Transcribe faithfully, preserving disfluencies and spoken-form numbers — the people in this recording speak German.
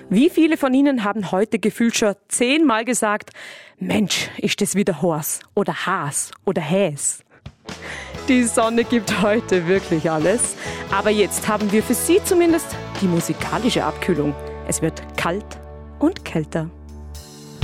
Wie viele von Ihnen haben heute gefühlt schon zehnmal gesagt, Mensch, ist das wieder Hors oder Haas oder Häs? Die Sonne gibt heute wirklich alles. Aber jetzt haben wir für Sie zumindest die musikalische Abkühlung. Es wird kalt und kälter.